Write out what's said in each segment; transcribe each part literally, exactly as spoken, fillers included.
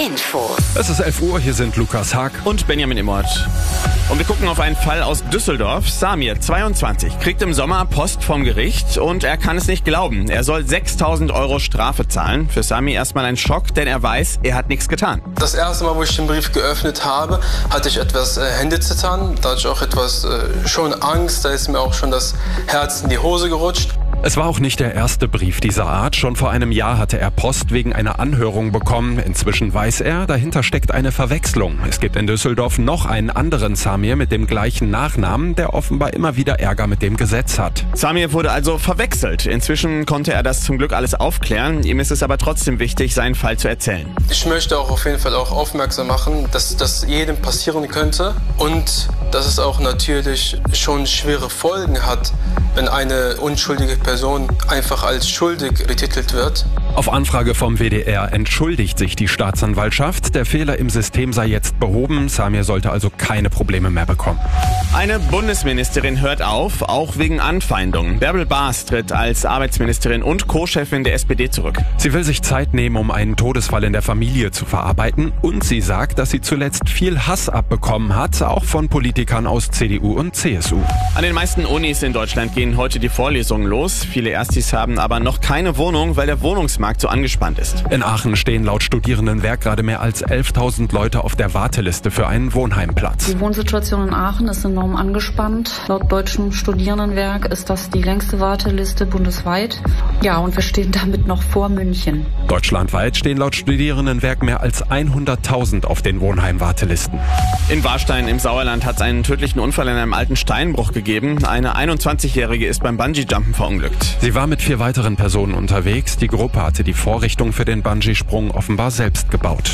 Infos. Es ist elf Uhr, hier sind Lukas Haag und Benjamin Immert. Und wir gucken auf einen Fall aus Düsseldorf. Samir, zweiundzwanzig, kriegt im Sommer Post vom Gericht und er kann es nicht glauben. Er soll sechstausend Euro Strafe zahlen. Für Samir erstmal ein Schock, denn er weiß, er hat nichts getan. Das erste Mal, wo ich den Brief geöffnet habe, hatte ich etwas äh, Händezittern. Da hatte ich auch etwas äh, schon Angst. Da ist mir auch schon das Herz in die Hose gerutscht. Es war auch nicht der erste Brief dieser Art. Schon vor einem Jahr hatte er Post wegen einer Anhörung bekommen. Inzwischen weiß er, dahinter steckt eine Verwechslung. Es gibt in Düsseldorf noch einen anderen Samir mit dem gleichen Nachnamen, der offenbar immer wieder Ärger mit dem Gesetz hat. Samir wurde also verwechselt. Inzwischen konnte er das zum Glück alles aufklären. Ihm ist es aber trotzdem wichtig, seinen Fall zu erzählen. Ich möchte auch auf jeden Fall auch aufmerksam machen, dass das jedem passieren könnte und dass es auch natürlich schon schwere Folgen hat, wenn eine unschuldige Person einfach als schuldig betitelt wird. Auf Anfrage vom W D R entschuldigt sich die Staatsanwaltschaft. Der Fehler im System sei jetzt behoben. Samir sollte also keine Probleme mehr bekommen. Eine Bundesministerin hört auf, auch wegen Anfeindungen. Bärbel Baas tritt als Arbeitsministerin und Co-Chefin der S P D zurück. Sie will sich Zeit nehmen, um einen Todesfall in der Familie zu verarbeiten. Und sie sagt, dass sie zuletzt viel Hass abbekommen hat, auch von Politikern aus C D U und C S U. An den meisten Unis in Deutschland gehen heute die Vorlesungen los. Viele Erstis haben aber noch keine Wohnung, weil der Wohnungsmarkt so angespannt ist. In Aachen stehen laut Studierendenwerk gerade mehr als elftausend Leute auf der Warteliste für einen Wohnheimplatz. Die Wohnsituation in Aachen ist enorm angespannt. Laut deutschem Studierendenwerk ist das die längste Warteliste bundesweit. Ja, und wir stehen damit noch vor München. Deutschlandweit stehen laut Studierendenwerk mehr als hunderttausend auf den Wohnheim-Wartelisten. In Warstein im Sauerland hat es einen tödlichen Unfall in einem alten Steinbruch gegeben. Eine einundzwanzigjährige ist beim Bungee-Jumpen verunglückt. Sie war mit vier weiteren Personen unterwegs. Die Gruppe hatte die Vorrichtung für den Bungee-Sprung offenbar selbst gebaut.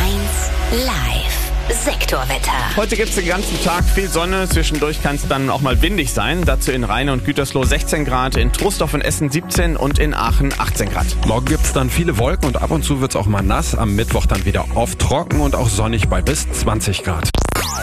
eins Live. Sektorwetter. Heute gibt es den ganzen Tag viel Sonne, zwischendurch kann es dann auch mal windig sein. Dazu in Rheine und Gütersloh sechzehn Grad, in Troisdorf und Essen siebzehn und in Aachen achtzehn Grad. Morgen gibt es dann viele Wolken und ab und zu wird es auch mal nass. Am Mittwoch dann wieder oft trocken und auch sonnig bei bis zwanzig Grad.